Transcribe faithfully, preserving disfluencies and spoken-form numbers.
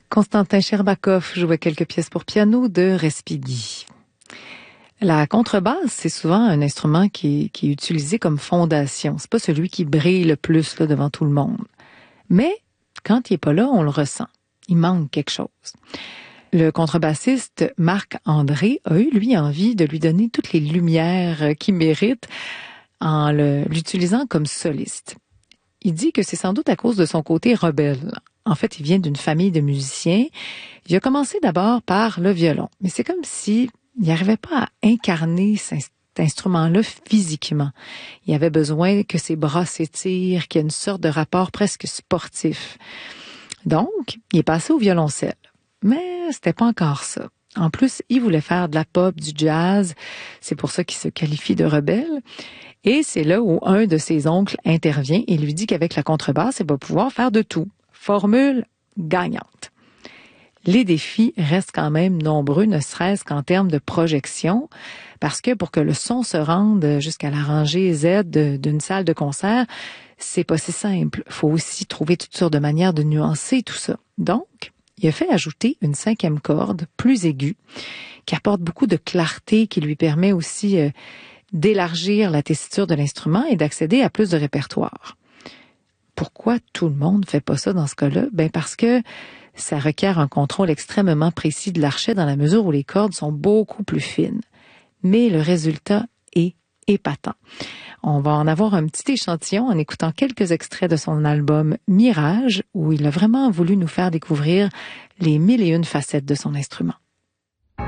Constantin Sherbakov jouait quelques pièces pour piano de Respighi. La contrebasse, c'est souvent un instrument qui est, qui est utilisé comme fondation. C'est pas celui qui brille le plus là, devant tout le monde. Mais quand il est pas là, on le ressent. Il manque quelque chose. Le contrebassiste Marc André a eu, lui, envie de lui donner toutes les lumières qu'il mérite en le, l'utilisant comme soliste. Il dit que c'est sans doute à cause de son côté rebelle. En fait, il vient d'une famille de musiciens. Il a commencé d'abord par le violon, mais c'est comme si il n'arrivait pas à incarner cet instrument-là physiquement. Il avait besoin que ses bras s'étirent, qu'il y ait une sorte de rapport presque sportif. Donc, il est passé au violoncelle. Mais c'était pas encore ça. En plus, il voulait faire de la pop, du jazz. C'est pour ça qu'il se qualifie de rebelle. Et c'est là où un de ses oncles intervient et lui dit qu'avec la contrebasse, il va pouvoir faire de tout. Formule gagnante. Les défis restent quand même nombreux, ne serait-ce qu'en termes de projection, parce que pour que le son se rende jusqu'à la rangée Z d'une salle de concert, c'est pas si simple. Il faut aussi trouver toutes sortes de manières de nuancer tout ça. Donc, il a fait ajouter une cinquième corde, plus aiguë, qui apporte beaucoup de clarté, qui lui permet aussi euh, d'élargir la tessiture de l'instrument et d'accéder à plus de répertoire. Pourquoi tout le monde fait pas ça dans ce cas-là? Ben parce que ça requiert un contrôle extrêmement précis de l'archet dans la mesure où les cordes sont beaucoup plus fines. Mais le résultat est épatant. On va en avoir un petit échantillon en écoutant quelques extraits de son album Mirage, où il a vraiment voulu nous faire découvrir les mille et une facettes de son instrument.